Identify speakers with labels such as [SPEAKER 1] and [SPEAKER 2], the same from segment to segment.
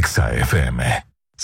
[SPEAKER 1] Exa FM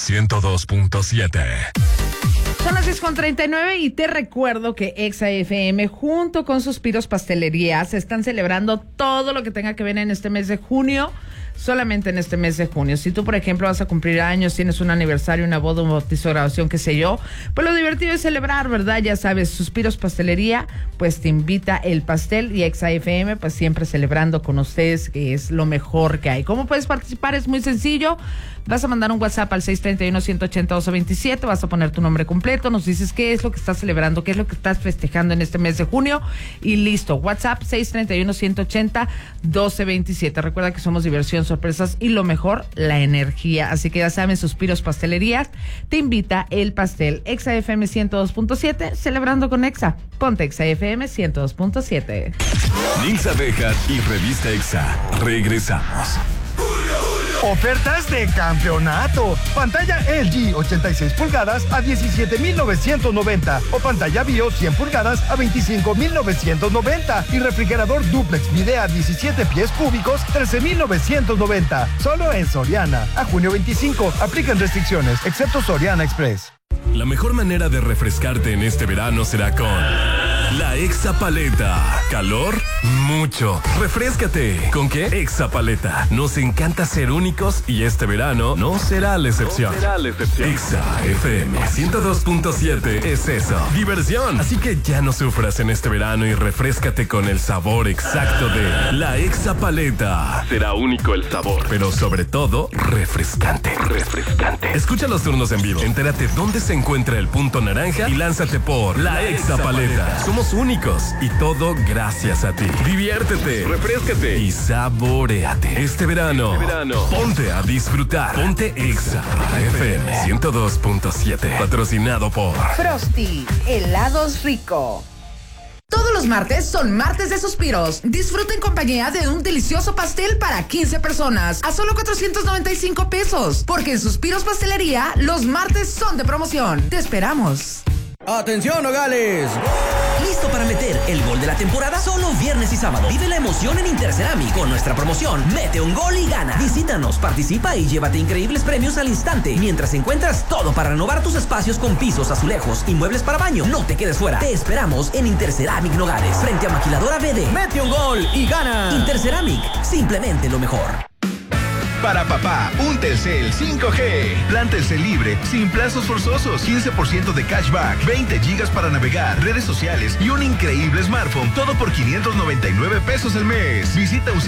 [SPEAKER 1] 102.7.
[SPEAKER 2] Son las 10:39 y te recuerdo que Exa FM junto con Suspiros Pastelerías están celebrando todo lo que tenga que ver en este mes de junio. Solamente en este mes de junio. Si tú, por ejemplo, vas a cumplir años, tienes un aniversario, una boda, un bautizo, graduación, qué sé yo, pues lo divertido es celebrar, ¿verdad? Ya sabes, Suspiros Pastelería, pues te invita el pastel, y Exa FM, pues siempre celebrando con ustedes, que es lo mejor que hay. ¿Cómo puedes participar? Es muy sencillo. Vas a mandar un WhatsApp al 631-180-1227, vas a poner tu nombre completo, nos dices qué es lo que estás celebrando, qué es lo que estás festejando en este mes de junio, y listo. WhatsApp 631-180-1227. Recuerda que somos diversión, sorpresas y lo mejor, la energía. Así que ya saben, Suspiros Pastelerías te invita el pastel. Exa FM 102.7, celebrando con Exa. Ponte Exa FM 102.7.
[SPEAKER 1] Nilsa Bejar y Revista Exa. Regresamos.
[SPEAKER 3] Ofertas de campeonato. Pantalla LG 86 pulgadas a 17,990 o pantalla BIOS 100 pulgadas a 25,990 y refrigerador duplex Midea 17 pies cúbicos 13,990. Solo en Soriana. A junio 25. Aplican restricciones, excepto Soriana Express.
[SPEAKER 1] La mejor manera de refrescarte en este verano será con la Exa Paleta. ¿Calor? Mucho. Refréscate. ¿Con qué? Exa Paleta. Nos encanta ser únicos y este verano no será la excepción. Exa FM 102.7 es eso. Diversión. Así que ya no sufras en este verano y refréscate con el sabor exacto de la Exa Paleta. Será único el sabor, pero sobre todo refrescante. Escucha los turnos en vivo. Entérate dónde se encuentra el punto naranja y lánzate por la Exa Paleta. Somos únicos y todo gracias a ti. Diviértete, refréscate y saboréate. Este verano, ponte a disfrutar. Ponte Exa FM 102.7. Patrocinado por
[SPEAKER 2] Frosty, helados rico.
[SPEAKER 4] Todos los martes son martes de suspiros. Disfruta en compañía de un delicioso pastel para 15 personas a solo 495 pesos. Porque en Suspiros Pastelería los martes son de promoción. Te esperamos.
[SPEAKER 5] ¡Atención, Nogales! ¿Listo para meter el gol de la temporada? Solo viernes y sábado. Vive la emoción en Interceramic con nuestra promoción Mete un gol y gana. Visítanos, participa y llévate increíbles premios al instante. Mientras encuentras todo para renovar tus espacios con pisos, azulejos y muebles para baño. No te quedes fuera. Te esperamos en Interceramic Nogales, frente a Maquiladora BD. Mete un gol y gana. Interceramic, simplemente lo mejor.
[SPEAKER 6] Para papá, un Telcel 5G. Plan Telcel libre, sin plazos forzosos, 15% de cashback, 20 gigas para navegar, redes sociales y un increíble smartphone. Todo por 599 pesos al mes. Visita un